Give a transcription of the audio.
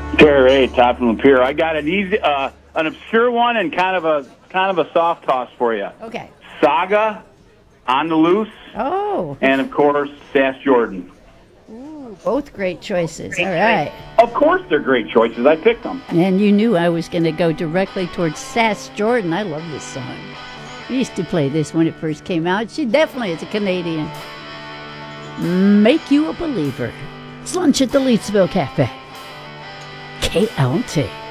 Terry Ray, top from Lapeer. I got an easy, an obscure one, and kind of a soft toss for you. Okay. Saga, On the Loose, Oh, and of course Sass Jordan. both great choices. All right. Of course, they're great choices. I picked them. And you knew I was going to go directly towards Sass Jordan. I love this song. We used to play this when it first came out. She definitely is a Canadian. Make You a Believer. It's lunch at the Leedsville Cafe. KLT.